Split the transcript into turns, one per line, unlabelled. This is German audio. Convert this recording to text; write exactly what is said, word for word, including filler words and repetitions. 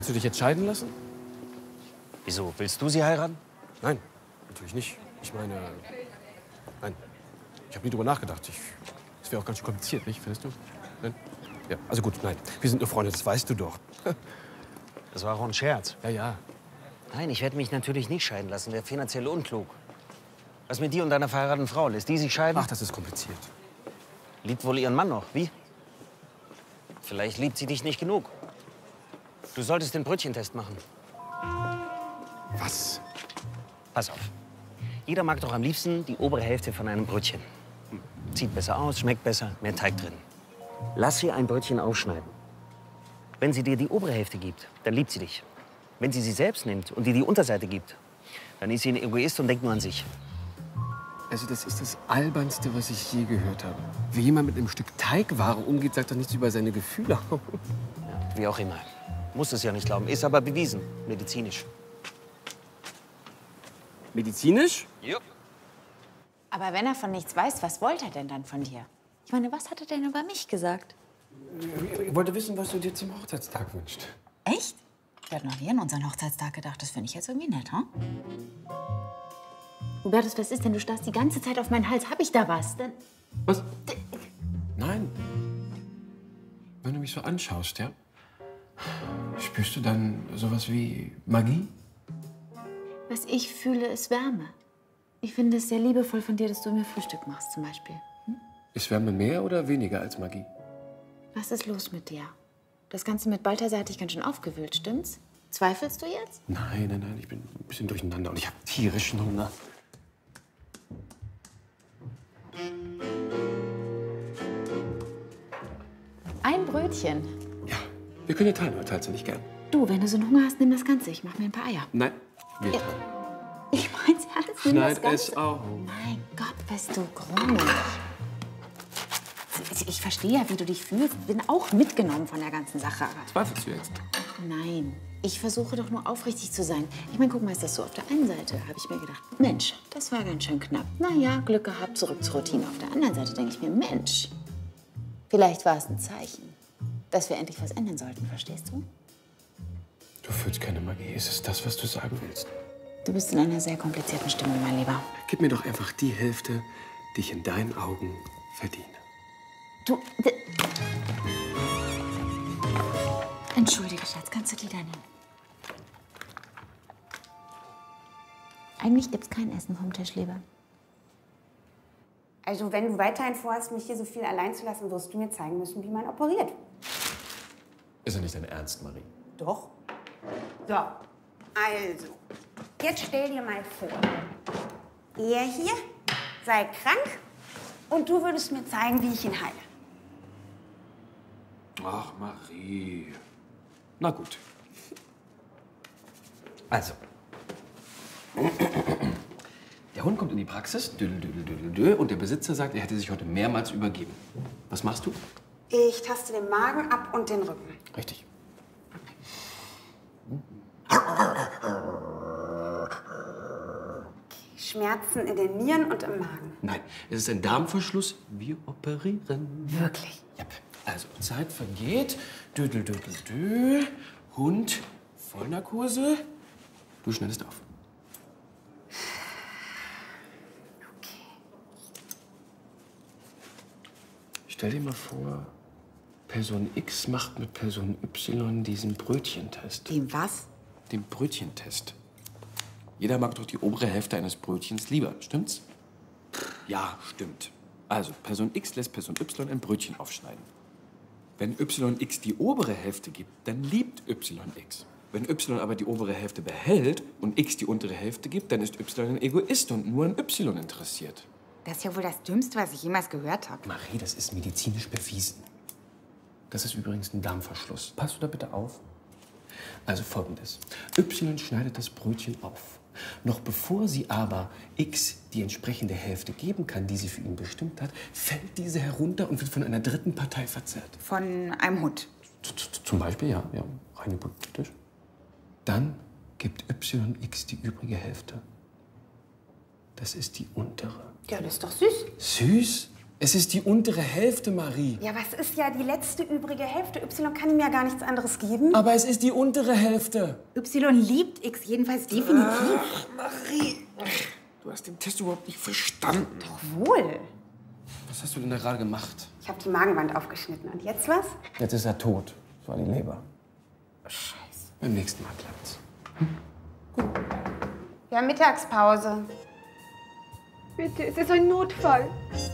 Willst du dich jetzt scheiden lassen?
Wieso? Willst du sie heiraten?
Nein, natürlich nicht. Ich meine, nein. Ich habe nie drüber nachgedacht. Ich, das wäre auch ganz schön kompliziert, nicht? Findest du? Nein? Ja, also gut, nein. Wir sind nur Freunde, das weißt du doch.
Das war auch ein Scherz.
Ja, ja.
Nein, ich werde mich natürlich nicht scheiden lassen. Wäre finanziell unklug. Was mit dir und deiner verheirateten Frau? Lässt die sich scheiden?
Ach, das ist kompliziert.
Liebt wohl ihren Mann noch. Wie? Vielleicht liebt sie dich nicht genug. Du solltest den Brötchentest machen.
Was?
Pass auf. Jeder mag doch am liebsten die obere Hälfte von einem Brötchen. Sieht besser aus, schmeckt besser, mehr Teig drin. Lass sie ein Brötchen aufschneiden. Wenn sie dir die obere Hälfte gibt, dann liebt sie dich. Wenn sie sie selbst nimmt und dir die Unterseite gibt, dann ist sie ein Egoist und denkt nur an sich.
Also das ist das Albernste, was ich je gehört habe. Wie jemand mit einem Stück Teigware umgeht, sagt doch nichts über seine Gefühle.
Ja, wie auch immer. Muss es ja nicht glauben, ist aber bewiesen, medizinisch.
Medizinisch?
Ja.
Aber wenn er von nichts weiß, was wollte er denn dann von dir? Ich meine, was hat er denn über mich gesagt?
Ich wollte wissen, was du dir zum Hochzeitstag wünschst.
Echt? Ich hatte noch nie an unseren Hochzeitstag gedacht. Das finde ich jetzt irgendwie nett, hm? Hubertus, was ist denn? Du starrst die ganze Zeit auf meinen Hals. Hab ich da was? Dann
Was? Nein. Wenn du mich so anschaust, ja? Spürst du dann sowas wie Magie?
Was ich fühle, ist Wärme. Ich finde es sehr liebevoll von dir, dass du mir Frühstück machst, zum Beispiel. Hm?
Ist Wärme mehr oder weniger als Magie?
Was ist los mit dir? Das Ganze mit Balthasar hat dich ganz schön aufgewühlt, stimmt's? Zweifelst du jetzt?
Nein, nein, nein, ich bin ein bisschen durcheinander und ich habe tierischen Hunger.
Ein Brötchen.
Ja, wir können ja teilen, oder teilst du nicht gern?
Du, wenn du so einen Hunger hast, nimm das Ganze. Ich mach mir ein paar Eier.
Nein, wir
Ja.
teilen.
Ich mein's ernst, nimm das
Schneid
Ganze.
es auf.
Mein Gott, bist du grummelig. Ich verstehe ja, wie du dich fühlst. Bin auch mitgenommen von der ganzen Sache. Aber
Zweifelst du jetzt?
nein, ich versuche doch nur aufrichtig zu sein. Ich meine, guck mal, ist das so. Auf der einen Seite habe ich mir gedacht, Mensch, das war ganz schön knapp. Na ja, Glück gehabt, zurück zur Routine. Auf der anderen Seite denke ich mir, Mensch, vielleicht war es ein Zeichen, dass wir endlich was ändern sollten, verstehst du?
Du fühlst keine Magie. Ist es das, was du sagen willst?
Du bist in einer sehr komplizierten Stimmung, mein Lieber.
Gib mir doch einfach die Hälfte, die ich in deinen Augen verdiene.
Du... d- Entschuldige, Schatz, kannst du die da nehmen? Eigentlich gibt's kein Essen vom Tisch, Lieber.
Also, wenn du weiterhin vorhast, mich hier so viel allein zu lassen, wirst du mir zeigen müssen, wie man operiert.
Ist ja nicht dein Ernst, Marie.
Doch. So, also, jetzt stell dir mal vor, er hier sei krank und du würdest mir zeigen, wie ich ihn heile.
Ach, Marie. Na gut. Also. Der Hund kommt in die Praxis, düdel, düdel, düdel, düdel, und der Besitzer sagt, er hätte sich heute mehrmals übergeben. Was machst du?
Ich taste den Magen ab und den Rücken.
Richtig.
Schmerzen in den Nieren und im Magen.
Nein, es ist ein Darmverschluss. Wir operieren.
Wirklich?
Ja. Also, Zeit vergeht. Düdel, düdel, dü. Hund, Vollnarkose. Du schneidest auf.
Okay.
Stell dir mal vor, Person X macht mit Person Y diesen Brötchentest.
Dem was?
Den Brötchentest. Jeder mag doch die obere Hälfte eines Brötchens lieber, stimmt's? Ja, stimmt. Also, Person X lässt Person Y ein Brötchen aufschneiden. Wenn Y X die obere Hälfte gibt, dann liebt Y X. Wenn Y aber die obere Hälfte behält und X die untere Hälfte gibt, dann ist Y ein Egoist und nur an Y interessiert.
Das ist ja wohl das Dümmste, was ich jemals gehört habe.
Marie, das ist medizinisch bewiesen. Das ist übrigens ein Darmverschluss. Passt du da bitte auf? Also Folgendes. Y schneidet das Brötchen auf. Noch bevor sie aber X die entsprechende Hälfte geben kann, die sie für ihn bestimmt hat, fällt diese herunter und wird von einer dritten Partei verzehrt.
Von einem Hund.
Z- z- Zum Beispiel, ja, ja, rein hypothetisch. Dann gibt Y X die übrige Hälfte. Das ist die untere.
Ja, das ist doch süß.
Süß? Es ist die untere Hälfte, Marie.
Ja, was ist ja die letzte übrige Hälfte? Y kann ihm ja gar nichts anderes geben.
Aber es ist die untere Hälfte.
Y liebt X, jedenfalls definitiv.
Ach, Marie. Du hast den Test überhaupt nicht verstanden.
Doch wohl.
Was hast du denn da gerade gemacht?
Ich habe die Magenwand aufgeschnitten. Und jetzt was?
Jetzt ist er tot. Das war die Leber.
Scheiße.
Beim nächsten Mal klappt's.
Wir haben Mittagspause.
Bitte, es ist ein Notfall.